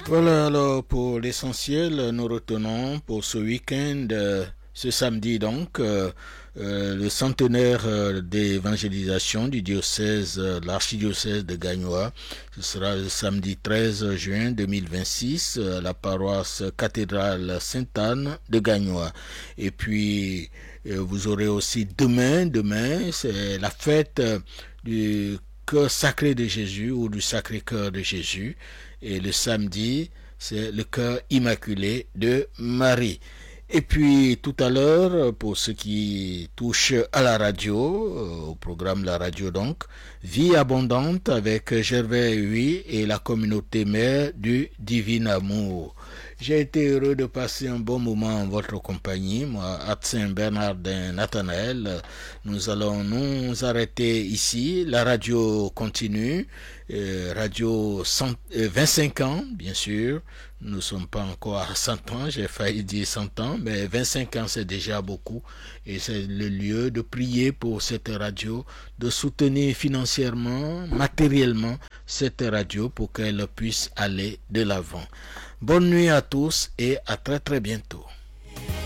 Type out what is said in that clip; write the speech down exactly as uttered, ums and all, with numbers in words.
Voilà, alors pour l'essentiel, nous retenons pour ce week-end, euh, ce samedi donc, euh, euh, le centenaire euh, d'évangélisation du diocèse, euh, l'archidiocèse de Gagnoa. Ce sera le samedi treize juin deux mille vingt-six, à la paroisse cathédrale Sainte-Anne de Gagnoa. Et puis, euh, vous aurez aussi demain, demain, c'est la fête euh, du cœur sacré de Jésus ou du Sacré-Cœur de Jésus. Et le samedi, c'est le cœur immaculé de Marie. Et puis tout à l'heure, pour ce qui touche à la radio, au programme La Radio donc, Vie abondante avec Gervais Huy et la communauté mère du Divin Amour. J'ai été heureux de passer un bon moment en votre compagnie, moi, Atsin Bernardin Nathanaël. Nous allons nous arrêter ici. La radio continue. Euh, radio cent, euh, vingt-cinq ans, bien sûr. Nous ne sommes pas encore à cent ans, j'ai failli dire cent ans, mais vingt-cinq ans c'est déjà beaucoup. Et c'est le lieu de prier pour cette radio, de soutenir financièrement, matériellement cette radio pour qu'elle puisse aller de l'avant. Bonne nuit à tous et à très très bientôt.